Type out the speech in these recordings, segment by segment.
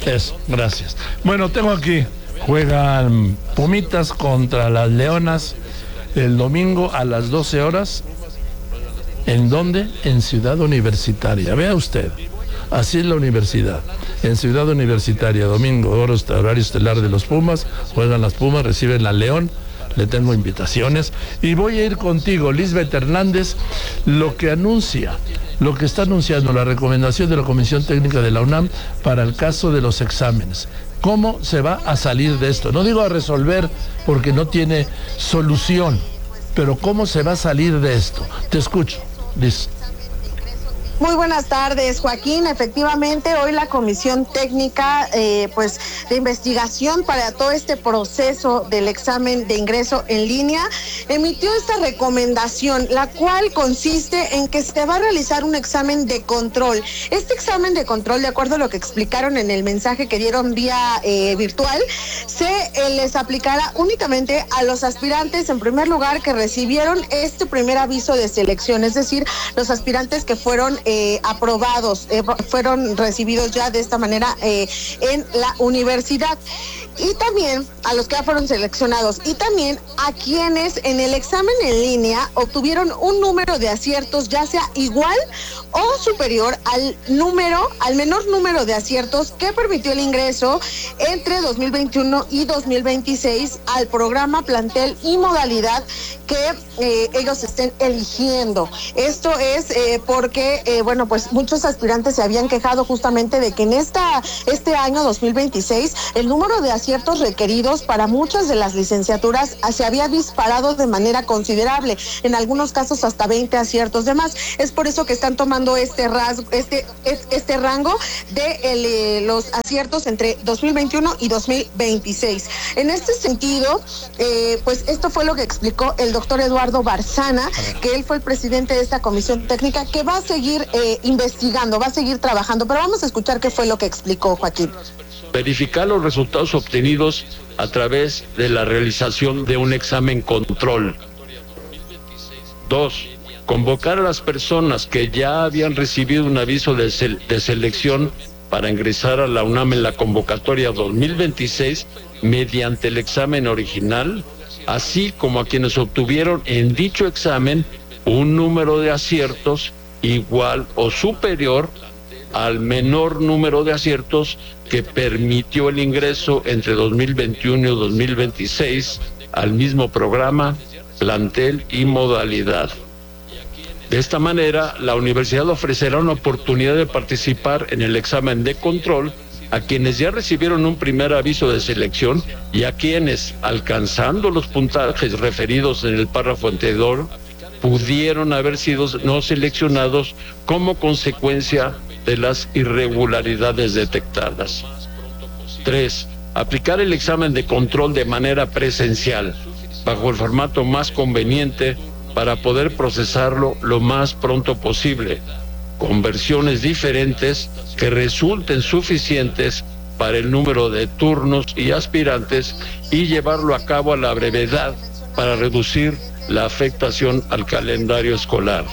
Eso, gracias. Bueno, tengo aquí, juegan Pumitas contra las Leonas el domingo a las 12 horas. ¿En dónde? En Ciudad Universitaria. Vea usted, así es la universidad. En Ciudad Universitaria, domingo, horario estelar de los Pumas, juegan las Pumas, reciben la León. Le tengo invitaciones y voy a ir contigo, Lisbeth Hernández, lo que está anunciando la recomendación de la Comisión Técnica de la UNAM para el caso de los exámenes. ¿Cómo se va a salir de esto? No digo a resolver porque no tiene solución, pero ¿cómo se va a salir de esto? Te escucho, Liz. Muy buenas tardes, Joaquín. Efectivamente, hoy la Comisión Técnica de investigación para todo este proceso del examen de ingreso en línea emitió esta recomendación, la cual consiste en que se va a realizar un examen de control. Este examen de control, de acuerdo a lo que explicaron en el mensaje que dieron vía virtual, se les aplicará únicamente a los aspirantes, en primer lugar, que recibieron este primer aviso de selección, es decir, los aspirantes que fueron aprobados, fueron recibidos ya de esta manera en la universidad. Y también a los que ya fueron seleccionados y también a quienes en el examen en línea obtuvieron un número de aciertos ya sea igual o superior al menor número de aciertos que permitió el ingreso entre 2021 y 2026 al programa, plantel y modalidad que ellos estén eligiendo. Esto es porque pues muchos aspirantes se habían quejado justamente de que en este año 2026 el número de aciertos requeridos para muchas de las licenciaturas se había disparado de manera considerable, en algunos casos hasta 20 aciertos de más. Es por eso que están tomando este rango de los aciertos entre 2021 y 2026. En este sentido, pues esto fue lo que explicó el doctor Eduardo Barzana, que él fue el presidente de esta comisión técnica, que va a seguir investigando, va a seguir trabajando, pero vamos a escuchar qué fue lo que explicó Joaquín. Verificar los resultados obtenidos a través de la realización de un examen control. 2. Convocar a las personas que ya habían recibido un aviso de selección para ingresar a la UNAM en la convocatoria 2026 mediante el examen original, así como a quienes obtuvieron en dicho examen un número de aciertos igual o superior al menor número de aciertos que permitió el ingreso entre 2021 y 2026 al mismo programa, plantel y modalidad. De esta manera, la universidad ofrecerá una oportunidad de participar en el examen de control a quienes ya recibieron un primer aviso de selección y a quienes, alcanzando los puntajes referidos en el párrafo anterior, pudieron haber sido no seleccionados como consecuencia de las irregularidades detectadas. 3. Aplicar el examen de control de manera presencial, bajo el formato más conveniente para poder procesarlo lo más pronto posible, con versiones diferentes que resulten suficientes para el número de turnos y aspirantes y llevarlo a cabo a la brevedad para reducir la afectación al calendario escolar.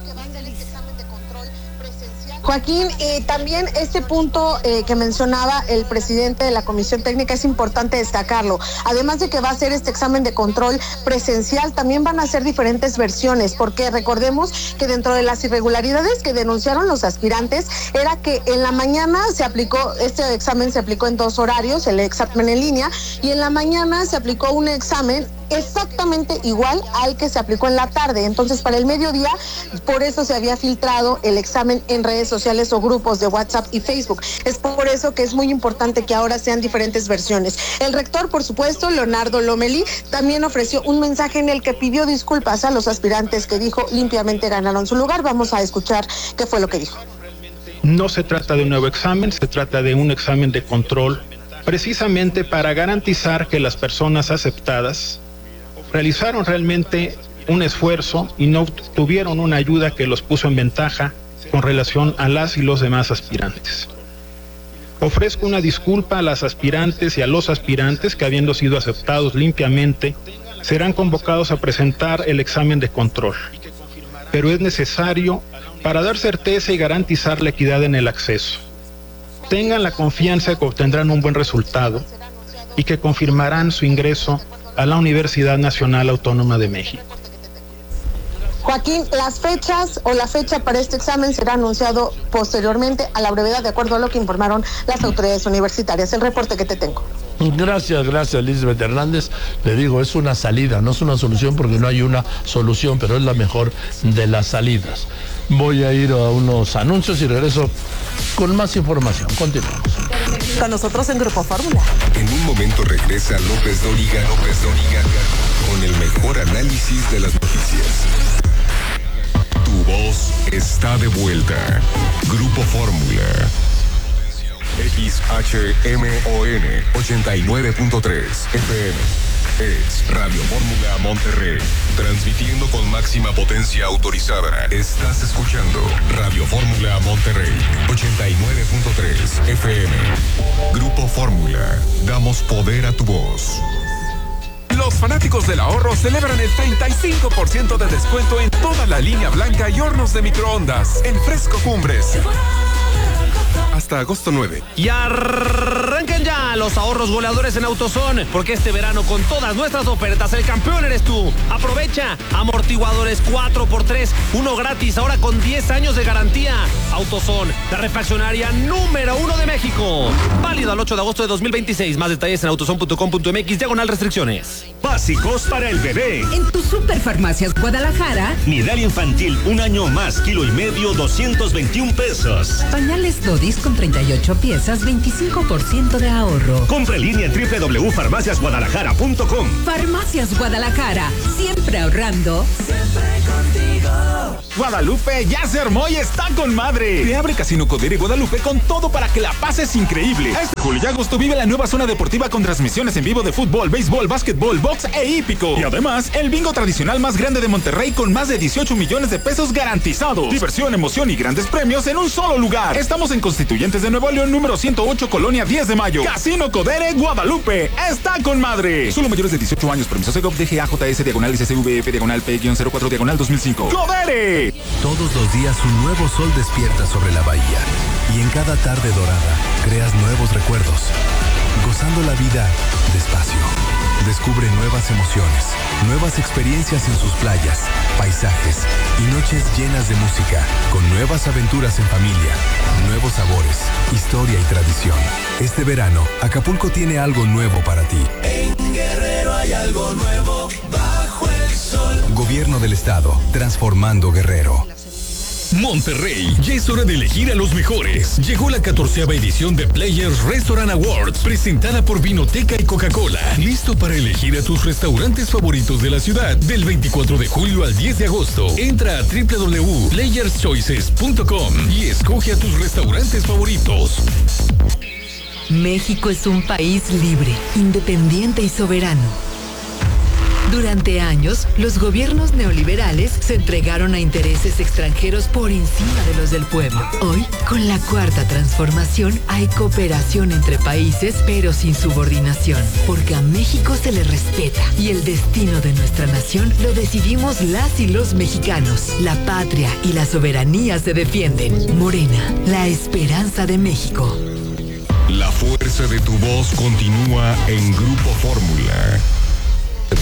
Joaquín, también este punto que mencionaba el presidente de la Comisión Técnica es importante destacarlo. Además de que va a ser este examen de control presencial, también van a ser diferentes versiones, porque recordemos que dentro de las irregularidades que denunciaron los aspirantes era que en la mañana este examen se aplicó en 2 horarios, el examen en línea, y en la mañana se aplicó un examen exactamente igual al que se aplicó en la tarde. Entonces, para el mediodía, por eso se había filtrado el examen en redes sociales o grupos de WhatsApp y Facebook. Es por eso que es muy importante que ahora sean diferentes versiones. El rector, por supuesto, Leonardo Lomelí, también ofreció un mensaje en el que pidió disculpas a los aspirantes que dijo limpiamente ganaron su lugar. Vamos a escuchar qué fue lo que dijo. No se trata de un nuevo examen, se trata de un examen de control, precisamente para garantizar que las personas aceptadas realizaron realmente un esfuerzo y no tuvieron una ayuda que los puso en ventaja con relación a las y los demás aspirantes. Ofrezco una disculpa a las aspirantes y a los aspirantes que, habiendo sido aceptados limpiamente, serán convocados a presentar el examen de control. Pero es necesario para dar certeza y garantizar la equidad en el acceso. tengan la confianza de que obtendrán un buen resultado y que confirmarán su ingreso a la Universidad Nacional Autónoma de México. Joaquín, las fechas o la fecha para este examen será anunciado posteriormente a la brevedad, de acuerdo a lo que informaron las autoridades universitarias. El reporte que te tengo. Gracias, Lisbeth Hernández. Le digo, es una salida, no es una solución porque no hay una solución, pero es la mejor de las salidas. Voy a ir a unos anuncios y regreso con más información. Continuamos. Con nosotros en Grupo Fórmula. En un momento regresa López Dóriga con el mejor análisis de las noticias. Tu voz está de vuelta. Grupo Fórmula. XHMON 89.3 FM. Es Radio Fórmula Monterrey. Transmitiendo con máxima potencia autorizada. Estás escuchando Radio Fórmula Monterrey 89.3 FM. Grupo Fórmula. Damos poder a tu voz. Los fanáticos del ahorro celebran el 35% de descuento en toda la línea blanca y hornos de microondas en Fresco Cumbres. Hasta agosto 9. Y arranquen ya los ahorros goleadores en AutoZone, porque este verano con todas nuestras ofertas el campeón eres tú. Aprovecha amortiguadores 4x3, uno gratis, ahora con 10 años de garantía. AutoZone, la refaccionaria número 1 de México. Válido al 8 de agosto de 2026. Más detalles en autozone.com.mx/restricciones. Básicos para el bebé. En tu Superfarmacias Guadalajara. Nidal infantil, 1 año más, kilo y medio, 221 pesos. Pañales Dodis con 38 piezas, 25% de ahorro. Compra en línea en www.farmaciasguadalajara.com. Farmacias Guadalajara, siempre ahorrando. Siempre contigo. Guadalupe ya se armó y está con madre. Te abre Casino Codere Guadalupe con todo para que la pases increíble. Este julio y agosto vive la nueva zona deportiva con transmisiones en vivo de fútbol, béisbol, básquetbol, box e hípico. Y además, el bingo tradicional más grande de Monterrey con más de 18 millones de pesos garantizados. Diversión, emoción y grandes premios en un solo lugar. Estamos en Constituyentes de Nuevo León, número 108, Colonia 10 de Mayo. Casino Codere Guadalupe está con madre. Solo mayores de 18 años. Permiso Segov DGA/JS/ICCVF/P/2005. ¡Codere! Todos los días un nuevo sol despierta sobre la bahía. Y en cada tarde dorada creas nuevos recuerdos. Gozando la vida despacio. Descubre nuevas emociones, nuevas experiencias en sus playas, paisajes y noches llenas de música, con nuevas aventuras en familia, nuevos sabores, historia y tradición. Este verano, Acapulco tiene algo nuevo para ti. En Guerrero hay algo nuevo bajo el sol. Gobierno del Estado, transformando Guerrero. Monterrey, ya es hora de elegir a los mejores. Llegó la 14ª edición de Players Restaurant Awards, presentada por Vinoteca y Coca-Cola. Listo para elegir a tus restaurantes favoritos de la ciudad. Del 24 de julio al 10 de agosto. Entra a www.playerschoices.com y escoge a tus restaurantes favoritos. México es un país libre, independiente y soberano. Durante años, los gobiernos neoliberales se entregaron a intereses extranjeros por encima de los del pueblo. Hoy, con la Cuarta Transformación, hay cooperación entre países, pero sin subordinación, porque a México se le respeta y el destino de nuestra nación lo decidimos las y los mexicanos. La patria y la soberanía se defienden. Morena, la esperanza de México. La fuerza de tu voz continúa en Grupo Fórmula.